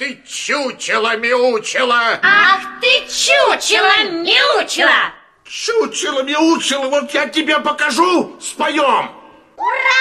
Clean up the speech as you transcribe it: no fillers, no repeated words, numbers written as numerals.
ты чучело-мяучело! Ах ты чучело-мяучело! Чучело-мяучело, вот я тебе покажу, споем!